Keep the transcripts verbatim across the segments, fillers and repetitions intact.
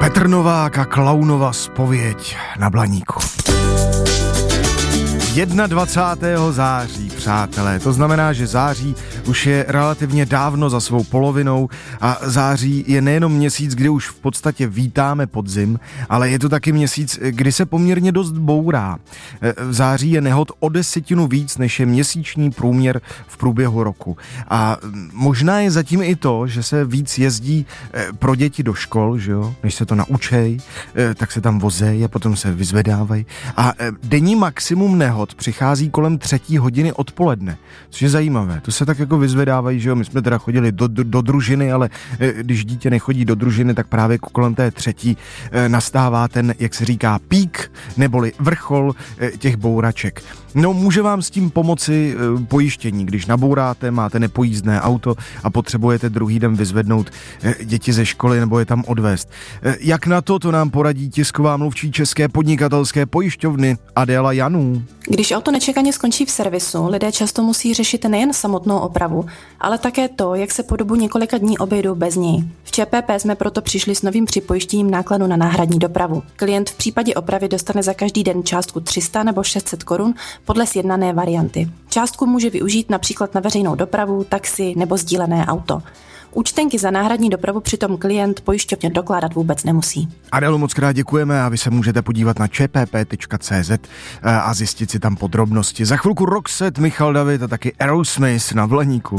Petr Novák a Klaunova zpověď na Blaníku. dvacátého prvního září, přátelé. To znamená, že září už je relativně dávno za svou polovinou a září je nejenom měsíc, kdy už v podstatě vítáme podzim, ale je to taky měsíc, kdy se poměrně dost bourá. V září je nehod o desetinu víc, než je měsíční průměr v průběhu roku. A možná je zatím i to, že se víc jezdí pro děti do škol, že jo? Než se to naučej, tak se tam vozejí a potom se vyzvedávají. A denní maximum nehod přichází kolem třetí hodiny odpoledne, což je zajímavé. To se tak jako vyzvedávají, že jo, my jsme teda chodili do, do, do družiny, ale když dítě nechodí do družiny, tak právě kolem té třetí nastává ten, jak se říká, pík, neboli vrchol těch bouraček. No, může vám s tím pomoci pojištění, když nabouráte, máte nepojízdné auto a potřebujete druhý den vyzvednout děti ze školy nebo je tam odvést. Jak na to, to nám poradí tisková mluvčí České podnikatelské pojišťovny Adéla Janů. Když auto nečekaně skončí v servisu, lidé často musí řešit nejen samotnou opravu, ale také to, jak se po dobu několika dní obejdou bez něj. V ČPP jsme proto přišli s novým připojištěním nákladu na náhradní dopravu. Klient v případě opravy dostane za každý den částku tři sta nebo šest set korun podle sjednané varianty. Částku může využít například na veřejnou dopravu, taxi nebo sdílené auto. Účtenky za náhradní dopravu přitom klient pojišťovně dokládat vůbec nemusí. Adélo, moc krát děkujeme a vy se můžete podívat na č p p tečka c z a zjistit si tam podrobnosti. Za chvilku Roxette, Michal David a taky Aerosmith na Blaníku.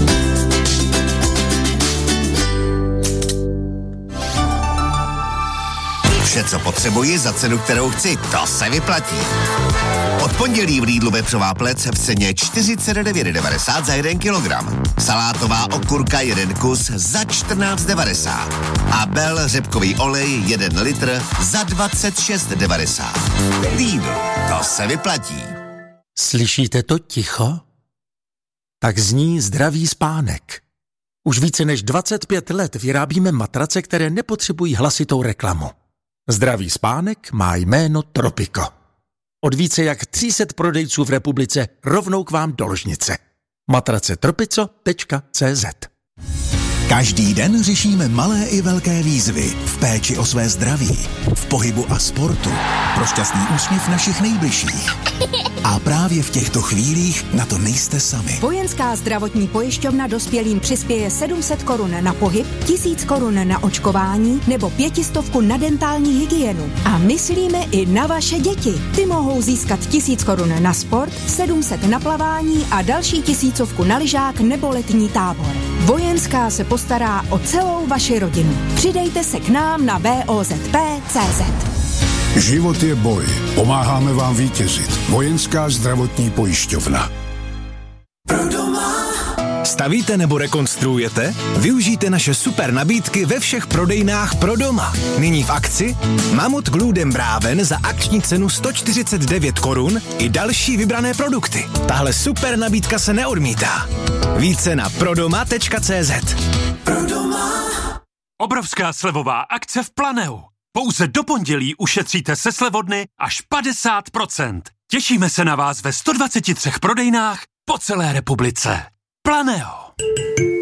Vše, co potřebuji za cenu, kterou chci, to se vyplatí. Od pondělí v Lidlu vepřová plec v ceně čtyřicet devět devadesát za jeden kilogram. Salátová okurka jeden kus za čtrnáct devadesát. A Bell řepkový olej jeden litr za dvacet šest devadesát. Lidl, to se vyplatí. Slyšíte to ticho? Tak zní zdravý spánek. Už více než dvacet pět let vyrábíme matrace, které nepotřebují hlasitou reklamu. Zdravý spánek má jméno Tropico. Od více jak tři sta prodejců v republice rovnou k vám do ložnice. matrace tropico tečka c z. Každý den řešíme malé i velké výzvy v péči o své zdraví, v pohybu a sportu, pro šťastný úsměv našich nejbližších. A právě v těchto chvílích na to nejste sami. Vojenská zdravotní pojišťovna dospělým přispěje sedm set korun na pohyb, tisíc korun na očkování nebo pětistovku na dentální hygienu. A myslíme i na vaše děti. Ty mohou získat tisíc korun na sport, sedm set na plavání a další tisícovku na lyžák nebo letní tábor. Vojenská se postará o celou vaši rodinu. Přidejte se k nám na v o z p tečka c z. Život je boj. Pomáháme vám vítězit. Vojenská zdravotní pojišťovna. Stavíte nebo rekonstruujete? Využijte naše super nabídky ve všech prodejnách pro doma. Nyní v akci Mamut Gluten Braven za akční cenu sto čtyřicet devět korun i další vybrané produkty. Tahle super nabídka se neodmítá. Více na prodoma tečka c z. Obrovská slevová akce v Planeu. Pouze do pondělí ušetříte se slevodny až padesát procent. Těšíme se na vás ve sto dvaceti třech prodejnách po celé republice. Planeo.